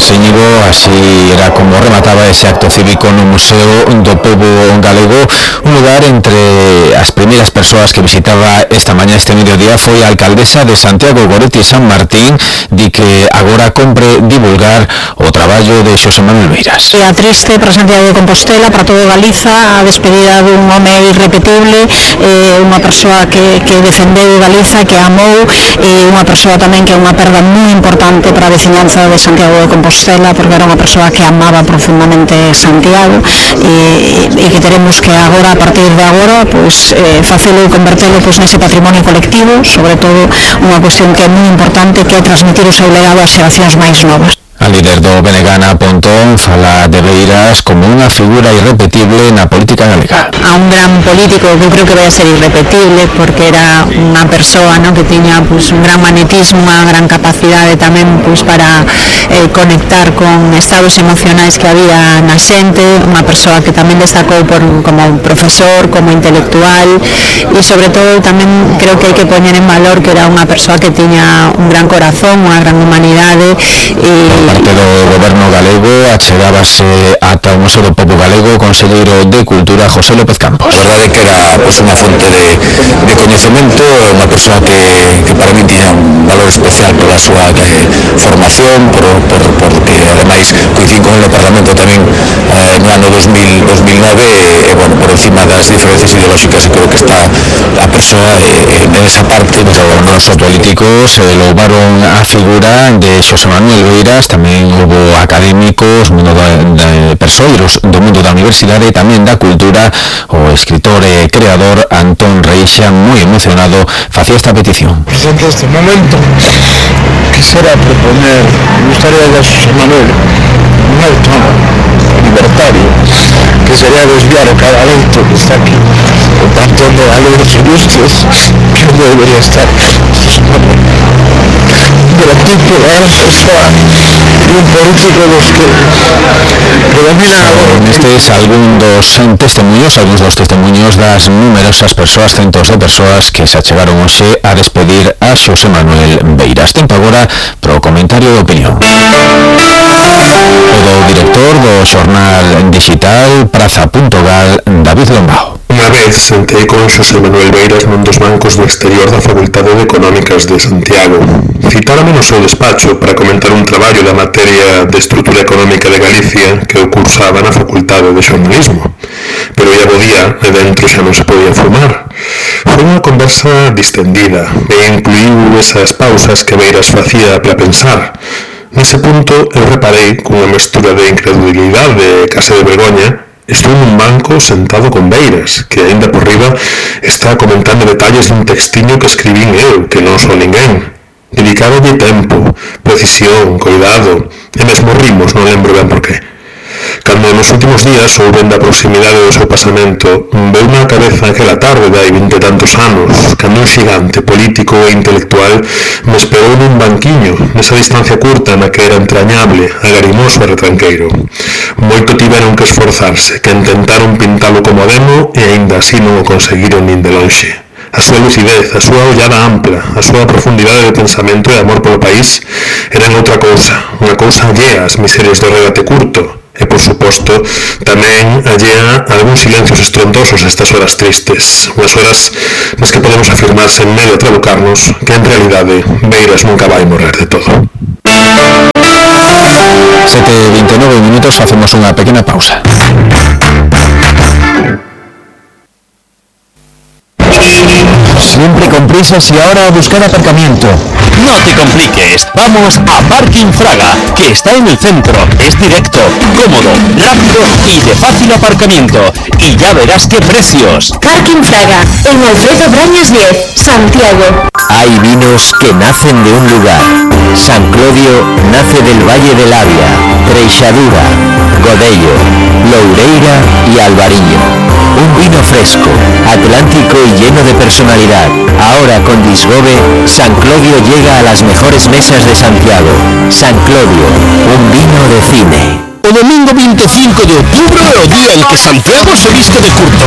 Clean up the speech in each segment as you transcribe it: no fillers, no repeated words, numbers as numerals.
Gracias, Íñigo. Así era como remataba ese acto cívico no Museo do Pobo Galego, un lugar entre as primeiras persoas que visitaba esta mañá, este mediodía, foi a alcaldesa de Santiago Goretti San Martín, di que agora compre divulgar o traballo de Xosé Manuel Beiras. A triste para Santiago de Compostela, para todo Galiza, a despedida dun home irrepetible, unha persoa que defendeu Galiza, que amou, unha persoa tamén que é unha perda moi importante para a veciñanza de Santiago de Compostela, porque era unha persoa que amaba profundamente Santiago e que teremos que agora, a partir de agora, facelo e convertelo nese patrimonio colectivo, sobre todo unha cuestión que é moi importante, que é transmitir o seu legado ás xeracións máis novas. A líder do BNG, Ana Pontón, fala de Beiras como unha figura irrepetible na política galega. A un gran político que eu creo que vai a ser irrepetible, porque era unha persoa, ¿no?, que tiña un gran magnetismo, unha gran capacidade tamén para conectar con estados emocionais que había na xente, unha persoa que tamén destacou como profesor, como intelectual, e sobre todo tamén creo que hai que poñer en valor que era unha persoa que tiña un gran corazón, unha gran humanidade. Por parte do goberno galego achegábase ata o Museo do Pobo Galego o conselleiro de Cultura José López Campos. A verdade é que era unha fonte de coñecemento, unha persoa que para mí tiña un valor especial pola súa formación, porque ademais coincidín con el no Parlamento tamén no ano 2009 e bueno, por encima das diferencias ideolóxicas creo que está a persoa en esa parte. Nos políticos louvaron a figura de Xosé Manuel Beiras, tamén houve académicos, mundo de persoeiros do mundo da universidade e tamén da cultura. O escritor e creador Antón Reixa, moi emocionado, facía esta petición. Presente este momento, quisiera proponer, me gustaría a Xosé Manuel un auto libertario, que sería desviar o cada leito que está aquí, o tanto de galegos ilustres, que non debería estar Xosé Manuel. Pero tipo de gran persoa e un político dos que predomina agora. Nestes algúns dos testemunhos das numerosas persoas, centos de persoas que se achegaron hoxe a despedir a Xosé Manuel Beiras. Tempo agora pro comentario de opinión. O do director do xornal digital Praza.gal, David Lombao. Unha vez sentei con Xosé Manuel Beiras nun dos bancos do exterior da Facultade de Económicas de Santiago. Citárame no seu despacho para comentar un traballo da materia de estrutura económica de Galicia que eu cursaba na Facultade de Xornalismo. Pero ia bo día e dentro xa non se podía fumar. Foi unha conversa distendida e incluiu esas pausas que Beiras facía para pensar. Nese punto eu reparei cunha mestura de incredulidade e case de vergoña. Estou nun banco sentado con Beiras, que aínda por riba está comentando detalles dun textiño que escribín eu, que non sou ninguén. Dedicáballe tempo, precisión, cuidado, e mesmo rimos, non lembro ben por qué. Cando nos últimos días souben da proximidade do seu pasamento, veu na cabeza aquela tarde de hai 20 e tantos anos, cando un xigante político e intelectual me esperou nun banquiño, nesa distancia curta na que era entrañable, agarimoso e retranqueiro. Moito tiveron que esforzarse, que intentaron pintalo como demo e aínda así non o conseguiron nin de lonxe. A súa lucidez, a súa ollada ampla, a súa profundidade de pensamento e amor polo país eran outra cousa, unha cousa allea ás miserias do regate curto, e, por suposto, tamén allea a algúns silencios estrondosos estas horas tristes, unhas horas nas que podemos afirmar sen medio a trabucarnos que, en realidade, Beiras nunca vai morrer de todo. 7:29 minutos, facemos unha pequena pausa. Siempre con prisas y ahora a buscar aparcamiento. No te compliques, vamos a Parking Fraga, que está en el centro, es directo, cómodo, rápido y de fácil aparcamiento. Y ya verás qué precios. Parking Fraga, en Alfredo Brañas 10, Santiago. Hay vinos que nacen de un lugar. San Clodio nace del Valle del Avia, Treixadura, Godello, Loureira y Albariño. Un vino fresco, atlántico y lleno de personalidad. Ahora con Disgobe, San Clodio llega a las mejores mesas de Santiago. San Clodio, un vino de cine. O domingo 25 de outubro é o día en que Santiago se viste de curto.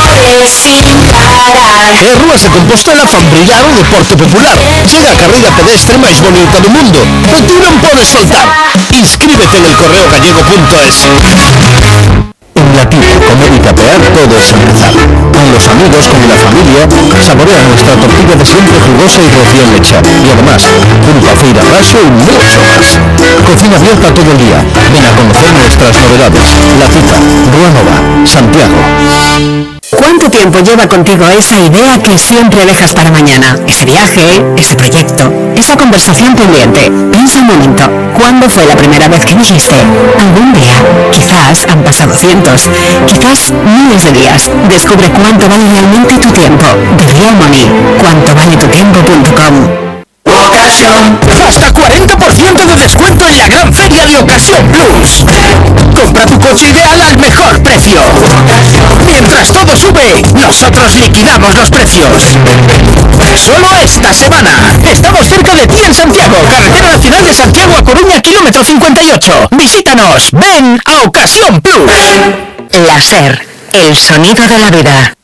E as rúas de Compostela fan brillar o deporte popular. Chega a carreira pedestre máis bonita do mundo, e tú non podes soltar. Inscríbete en el correogallego.es. En la Tita, comer y tapear todo es empezar. Con los amigos, con la familia, saborea nuestra tortilla de siempre jugosa y recién lechada. Y además, pulpa, feira, raso y mucho más. Cocina abierta todo el día. Ven a conocer nuestras novedades. La Tita, Rua Nova, Santiago. ¿Cuánto tiempo lleva contigo esa idea que siempre dejas para mañana? Ese viaje, ese proyecto, esa conversación pendiente. Piensa un momento, ¿cuándo fue la primera vez que dijiste? Algún día, quizás han pasado cientos, quizás miles de días. Descubre cuánto vale realmente tu tiempo. The Real Money, cuantovaletutiempo.com. Hasta 40% de descuento en la gran feria de Ocasión Plus. Compra tu coche ideal al mejor precio. Mientras todo sube, nosotros liquidamos los precios. Solo esta semana. Estamos cerca de ti en Santiago, carretera nacional de Santiago a Coruña, kilómetro 58. Visítanos. Ven a Ocasión Plus. La SER, el sonido de la vida.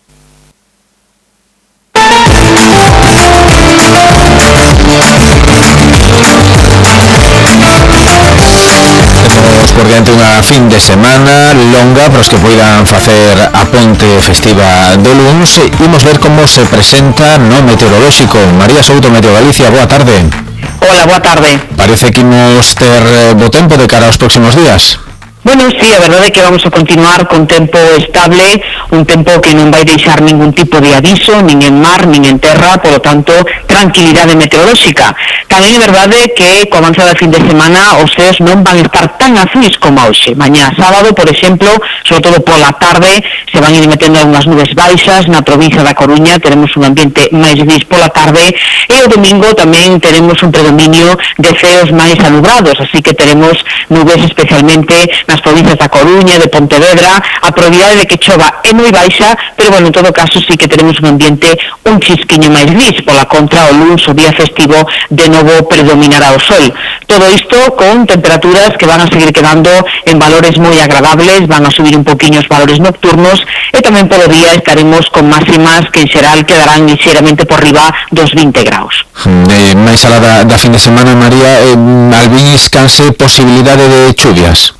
Temos por diante unha fin de semana longa para os que poidan facer a ponte festiva do luns. Imos ver como se presenta no meteorolóxico. María Souto, Meteo Galicia, boa tarde. Hola, boa tarde. Parece que imos ter bo tempo de cara aos próximos días. Bueno, sí, a verdade é que vamos a continuar con tempo estable, un tempo que non vai deixar ningún tipo de aviso, nin en mar, nin en terra, polo tanto, tranquilidade meteorolóxica. Tamén é verdade que, co avanza da fin de semana, os ceos non van estar tan azuis como hoxe. Mañá sábado, por exemplo, sobre todo pola tarde, se van ir metendo algunhas nubes baixas, na provincia da Coruña teremos un ambiente máis gris pola tarde, e o domingo tamén teremos un predominio de ceos máis alubrados, así que teremos nubes especialmente nas provincias da Coruña, de Pontevedra. A probabilidade de que chova é moi baixa, pero bueno, en todo caso sí que teremos un ambiente un chisquiño máis gris. Pola contra, o luns, o día festivo, de novo predominará o sol. Todo isto con temperaturas que van a seguir quedando en valores moi agradables, van a subir un poquinho os valores nocturnos, e tamén polo día estaremos con máximas que en xeral quedarán lixeiramente por riba dos 20 graus. Máis alá da fin de semana, María, albiniscanse posibilidade de chuvias?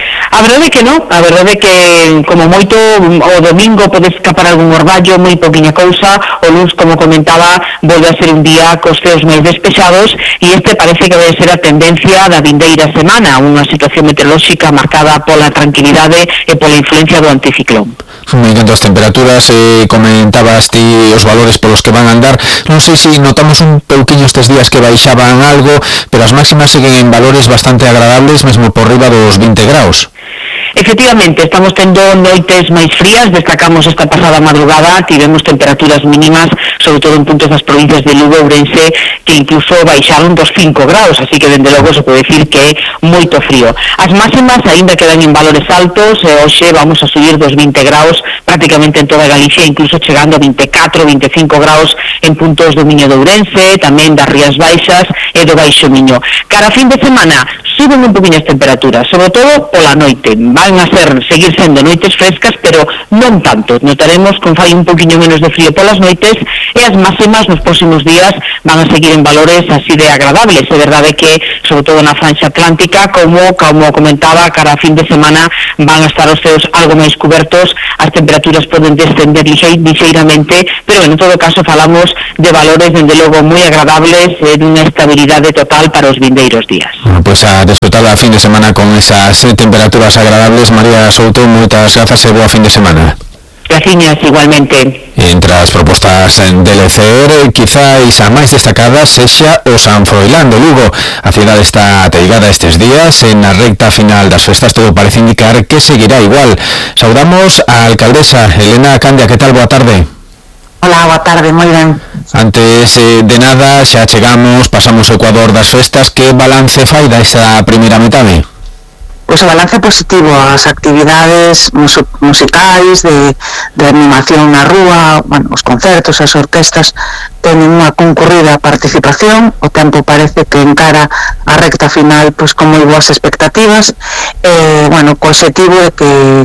A verdade que non, a verdade que como moito o domingo pode escapar algún orballo, moi poquinha cousa. O luns, como comentaba, volve a ser un día cos ceos máis despexados, e este parece que vai ser a tendencia da vindeira semana, unha situación meteorolóxica marcada pola tranquilidade e pola influencia do anticiclón. En canto as temperaturas, comentabas ti os valores polos que van a andar, non sei se notamos un pouquiño estes días que baixaban algo, pero as máximas seguen en valores bastante agradables, mesmo por riba dos 20 graus. Efectivamente, estamos tendo noites máis frías. Destacamos esta pasada madrugada, tivemos temperaturas mínimas, sobre todo en puntos das provincias de Lugo e Ourense, que incluso baixaron dos 5 graus, así que dende logo se pode decir que é moito frío. As máximas aínda quedan en valores altos, e hoxe vamos a subir dos 20 graus prácticamente en toda Galicia, incluso chegando a 24, 25 graus en puntos do Miño de Ourense, tamén das Rías Baixas e do Baixo Miño. Cara a fin de semana suben un poquinho as temperaturas, sobre todo pola noite. Van a seguir sendo noites frescas, pero non tanto. Notaremos con fai un poquinho menos de frío polas noites, e as máximas nos próximos días van a seguir en valores así de agradables. É verdade que, sobre todo na franxa atlántica, como comentaba, cara a fin de semana van a estar os ceos algo máis cubertos, as temperaturas poden descender lixeiramente, pero en todo caso falamos de valores, dende logo, moi agradables, e dunha estabilidade total para os vindeiros días. Bueno, pues a disfrutar a fin de semana con esas temperaturas agradables. María Souto, moitas grazas e boa fin de semana. Graciñas, igualmente. Entre as propostas de lecer, quizáis a máis destacada sexa o San Froilán de Lugo. A cidade está ateigada estes días, e na recta final das festas todo parece indicar que seguirá igual. Saudamos a alcaldesa Elena Candia. Que tal? Boa tarde. Hola, boa tarde, moi ben. Antes de nada, xa chegamos, pasamos o Ecuador das festas. Que balance fai da esa primeira metade? Pois o balance positivo, as actividades musicais, de animación na rúa, bueno, os concertos, as orquestas teñen unha concurrida participación. O tempo parece que encara a recta final pois con moi boas expectativas, bueno, co objetivo de que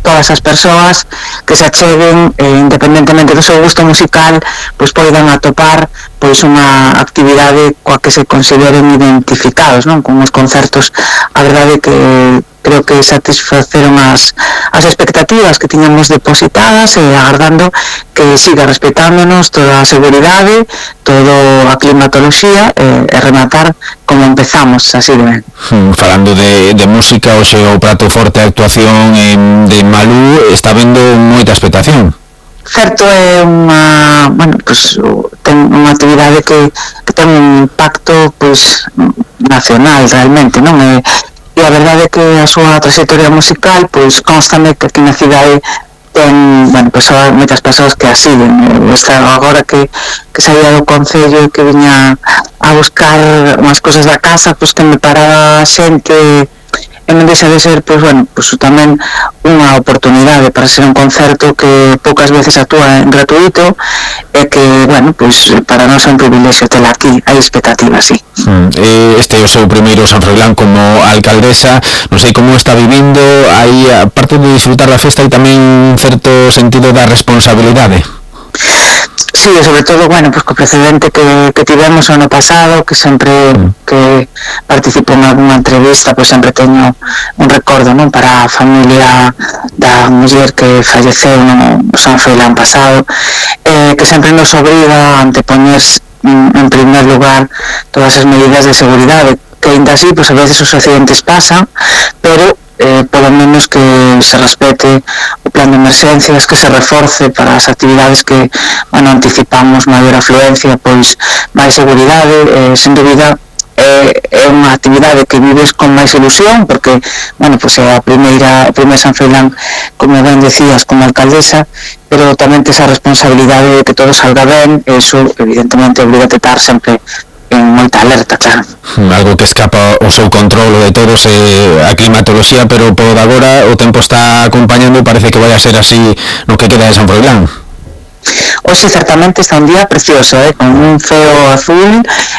todas as persoas que se acheguen, independentemente do seu gusto musical, pois poidan atopar pois unha actividade coa que se consideren identificados, non? Con os concertos, a verdade que creo que satisfaceron as expectativas que tiñamos depositadas, e agardando que siga respetándonos toda a seguridade, toda a climatoloxía, e rematar como empezamos, así de ben. Falando de música, hoxe o prato forte a actuación de Malú está vendo moita expectación. Certo, é unha, bueno, pues, ten unha actividade que ten un impacto pois nacional realmente, non? E a verdade é que a súa trayectoria musical pois constame que aquí na cidade ten, bueno, pues, moitas persoas que a siguen. Agora que saía do concello, que viña a buscar unhas cosas da casa, pois que me paraba xente, e non deixa de ser, pois, bueno, pois, tamén unha oportunidade para ser un concerto que poucas veces actúa en gratuito, e que, bueno, pois, para nós é un privilexio tela aquí, hai expectativas, sí. Este é o seu primeiro San Froilán como alcaldesa, non sei como está vivindo, hai, aparte de disfrutar da festa, hai tamén certo sentido da responsabilidade. Sí, e sobre todo, bueno, pues co precedente que tivemos o ano pasado, que sempre que participo en alguna entrevista, pues sempre teño un recordo, non, para a familia da muller que falleceu no San Froilán pasado, que sempre nos obriga a antepoñer en primer lugar todas as medidas de seguridade, que ainda así, pues a veces os accidentes pasan, pero polo menos que se respete o plan de emerxencias, que se reforce para as actividades que, bueno, anticipamos maior afluencia, pois máis seguridade, sen dúbida é unha actividade que vives con máis ilusión, porque, bueno, pois é o primeiro San Froilán, como ben decías, como alcaldesa, pero tamén tes a responsabilidade de que todo salga ben, e iso evidentemente obriga a estar sempre en moita alerta, claro. Algo que escapa ao seu controlo de todos é a climatoloxía, pero por agora o tempo está acompañando e parece que vai a ser así no que queda de San Froilán. Hoxe certamente está un día precioso, con un ceo azul,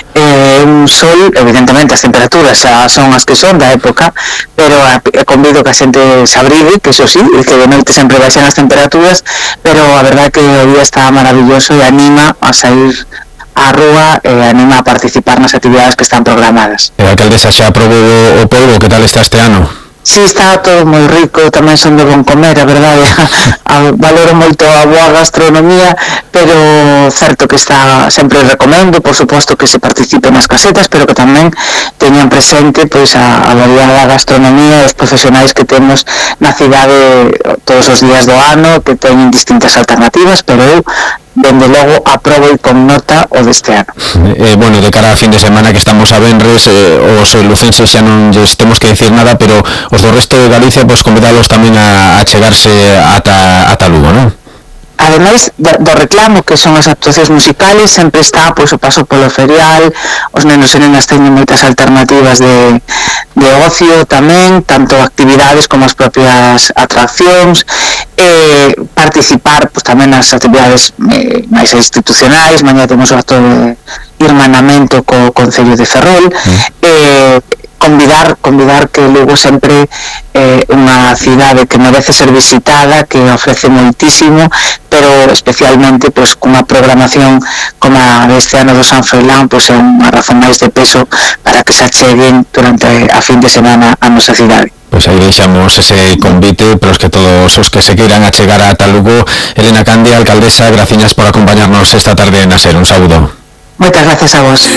un sol, evidentemente as temperaturas xa son as que son da época, pero convido que a xente se abrigue, que eso sí, que de noite sempre baixan as temperaturas, pero a verdade que o día está maravilloso e anima a sair a rúa, e anima a participar nas actividades que están programadas. A alcaldesa xa aprobou o polvo, que tal está este ano? Sí, está todo moi rico, tamén son de bon comer, a verdade, valoro moito a boa gastronomía, pero certo que está, sempre recomendo, por suposto, que se participe nas casetas, pero que tamén teñan presente pois a variada gastronomía e os profesionais que temos na cidade todos os días do ano, que teñen distintas alternativas, pero eu dende logo aprobo e con nota o deste ano. Bueno, de cara a fin de semana que estamos a venres, os lucenses xa non lles temos que decir nada, pero os do resto de Galicia, pois convidalos tamén a chegarse ata Lugo, non? Ademais do reclamo que son as actuacións musicales, sempre está pois o paso polo ferial, os nenos e nenas teñen moitas alternativas de ocio tamén, tanto actividades como as propias atraccións, participar pois tamén nas actividades máis institucionais. Mañá temos o acto de irmanamento co Concello de Ferrol, convidar que Lugo sempre unha cidade que merece ser visitada, que ofrece moitísimo, pero especialmente pois cunha programación como a deste ano do San Froilán, pois é unha razón máis de peso para que se acheguen durante a fin de semana a nosa cidade. Pois aí deixamos ese convite para os que todos os que se queiran achegar ata Lugo. Elena Candia, alcaldesa, graciñas por acompañarnos esta tarde na SER. Un saúdo. Moitas gracias a vos.